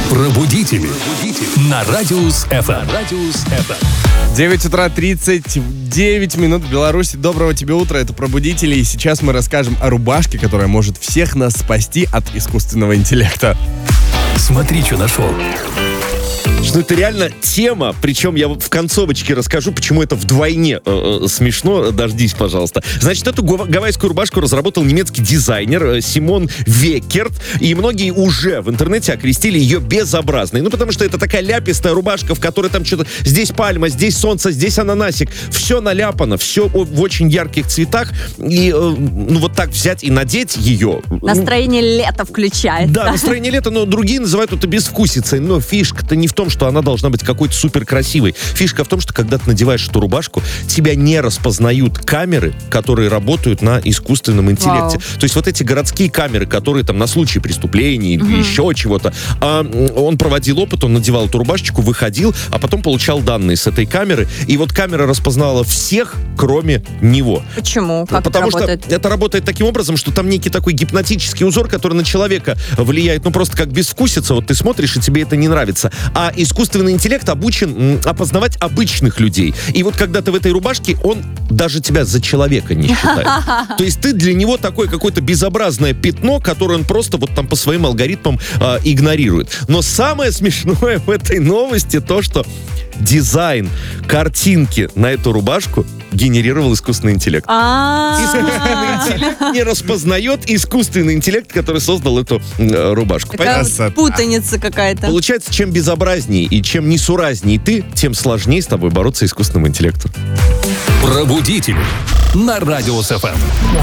Пробудители на Радиус ФМ. 9 утра 39 минут в Беларуси. Доброго тебе утра, это Пробудители. И сейчас мы расскажем о рубашке, которая может всех нас спасти от искусственного интеллекта. Смотри, что нашел. Что это реально тема, причем я в концовочке расскажу, почему это вдвойне смешно. Дождись, пожалуйста. Значит, эту гавайскую рубашку разработал немецкий дизайнер Симон Веккерт, и многие уже в интернете окрестили ее безобразной. Ну, потому что это такая ляпистая рубашка, в которой там что-то... Здесь пальма, здесь солнце, здесь ананасик. Все наляпано, все в очень ярких цветах. И, вот так взять и надеть ее... Настроение лета включается. Да, настроение лета, но другие называют это безвкусицей. Но фишка-то не в том, что она должна быть какой-то супер красивой. Фишка в том, что когда ты надеваешь эту рубашку, тебя не распознают камеры, которые работают на искусственном интеллекте. Вау. То есть вот эти городские камеры, которые там на случай преступлений или еще чего-то, он проводил опыт, он надевал эту рубашечку, выходил, а потом получал данные с этой камеры, и вот камера распознала всех, кроме него. Почему? Как Потому это работает? что это работает таким образом, что там некий такой гипнотический узор, который на человека влияет, просто как безвкусица. Вот ты смотришь, и тебе это не нравится. А искусственный интеллект обучен опознавать обычных людей. И вот когда ты в этой рубашке, он даже тебя за человека не считает. То есть ты для него такое какое-то безобразное пятно, которое он просто вот там по своим алгоритмам игнорирует. Но самое смешное в этой новости то, что дизайн картинки на эту рубашку генерировал искусственный интеллект. Искусственный интеллект не распознает искусственный интеллект, который создал эту рубашку. Такая вот путаница какая-то. Получается, чем безобразнее и чем несуразнее ты, тем сложнее с тобой бороться искусственному интеллекту. Пробудители на Радиус ФМ.